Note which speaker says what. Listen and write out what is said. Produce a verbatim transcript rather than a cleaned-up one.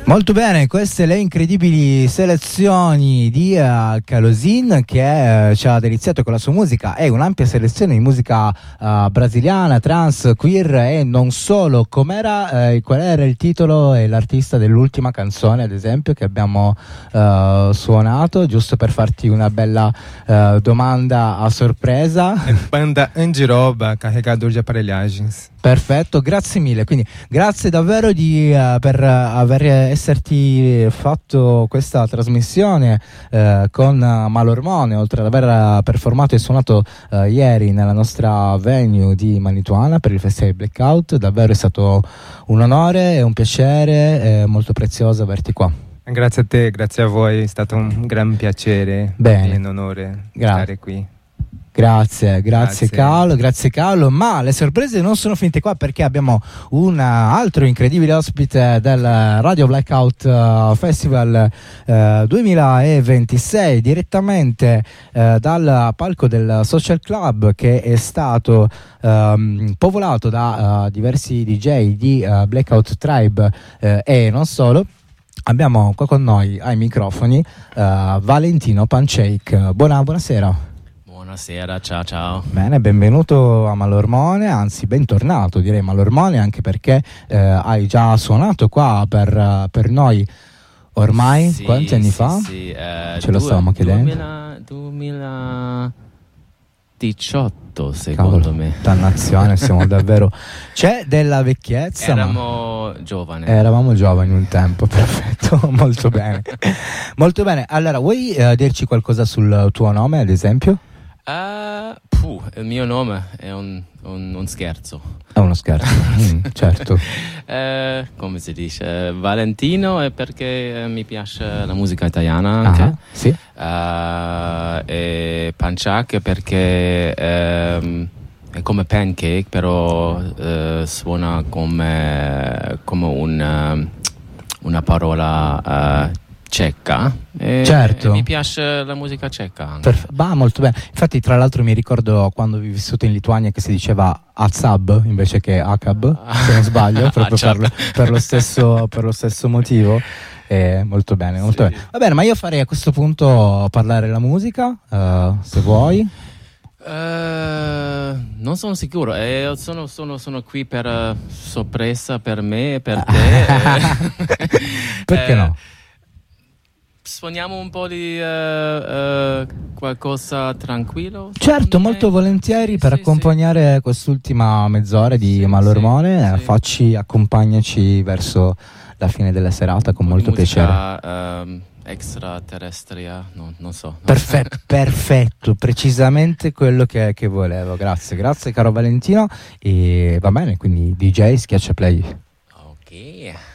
Speaker 1: Molto bene, queste le incredibili selezioni di uh, Calosin che uh, ci ha deliziato con la sua musica e un'ampia selezione di musica uh, brasiliana, trans, queer e non solo. Com'era, uh, qual era il titolo e l'artista dell'ultima canzone, ad esempio, che abbiamo uh, suonato, giusto per farti una bella uh, domanda a sorpresa?
Speaker 2: Banda Andiroba, carregador de aparelhagens.
Speaker 1: Perfetto, grazie mille. Quindi grazie davvero di, uh, per uh, aver esserti fatto questa trasmissione uh, con uh, Malormone, oltre ad aver uh, performato e suonato uh, ieri nella nostra venue di Manituana per il Festival Blackout. Davvero è stato un onore e un piacere, è molto prezioso averti qua.
Speaker 2: Grazie a te, grazie a voi, è stato un gran piacere.
Speaker 1: Bene.
Speaker 2: E un onore
Speaker 1: Gra-
Speaker 2: stare qui.
Speaker 1: Grazie, grazie,
Speaker 2: Grazie.
Speaker 1: Carlo, grazie Carlo, ma le sorprese non sono finite qua perché abbiamo un altro incredibile ospite del Radio Blackout uh, Festival uh, duemilaventisei direttamente uh, dal palco del Social Club, che è stato um, popolato da uh, diversi D J di uh, Blackout Tribe uh, e non solo. Abbiamo qua con noi ai microfoni uh, Valentino Pancake. Buona, buonasera.
Speaker 3: Buonasera, ciao ciao.
Speaker 1: Bene, benvenuto a Malormone, anzi bentornato direi Malormone, anche perché eh, hai già suonato qua per, per noi ormai
Speaker 3: sì,
Speaker 1: quanti anni
Speaker 3: sì,
Speaker 1: fa?
Speaker 3: Sì, eh,
Speaker 1: Ce lo
Speaker 3: due,
Speaker 1: stavamo chiedendo.
Speaker 3: duemiladiciotto secondo
Speaker 1: Cavolo,
Speaker 3: me.
Speaker 1: Dannazione, siamo davvero... C'è della vecchiezza.
Speaker 3: Eravamo
Speaker 1: ma...
Speaker 3: giovani.
Speaker 1: Eravamo giovani un tempo, perfetto, molto bene. Molto bene, allora vuoi eh, dirci qualcosa sul tuo nome ad esempio?
Speaker 3: Uh, puh, il mio nome è un, un, un scherzo.
Speaker 1: È uno scherzo, mm, certo.
Speaker 3: Eh, come si dice? Valentino è perché eh, mi piace la musica italiana anche.
Speaker 1: Ah, sì.
Speaker 3: Uh, e Pancake perché ehm, è come pancake, però eh, suona come, come un, una parola uh, ceca. E,
Speaker 1: Certo.
Speaker 3: e mi piace la musica ceca anche.
Speaker 1: Perf- bah, molto bene. Infatti, tra l'altro, mi ricordo quando ho vissuto in Lituania che si diceva Azab invece che Akab, se non sbaglio, proprio per lo, per lo stesso, per lo stesso motivo. Eh, molto bene, molto
Speaker 3: Sì.
Speaker 1: bene. Va bene, ma io farei a questo punto parlare la musica, uh, se vuoi.
Speaker 3: Uh, non sono sicuro, eh, sono, sono, sono qui per uh, sorpresa per me e per te.
Speaker 1: Perché
Speaker 3: eh,
Speaker 1: no?
Speaker 3: Suoniamo un po' di uh, uh, qualcosa tranquillo?
Speaker 1: Certo, molto volentieri,
Speaker 3: sì,
Speaker 1: per
Speaker 3: sì,
Speaker 1: accompagnare sì. quest'ultima mezz'ora di
Speaker 3: sì,
Speaker 1: Malormone,
Speaker 3: sì,
Speaker 1: eh,
Speaker 3: sì.
Speaker 1: facci, accompagnaci verso la fine della serata con molto piacere.
Speaker 3: Musica um, extraterrestria, no, non so.
Speaker 1: Perfetto, perfetto, precisamente quello che, che volevo. Grazie, grazie caro Valentino. E va bene, quindi D J schiaccia play.
Speaker 3: Ok.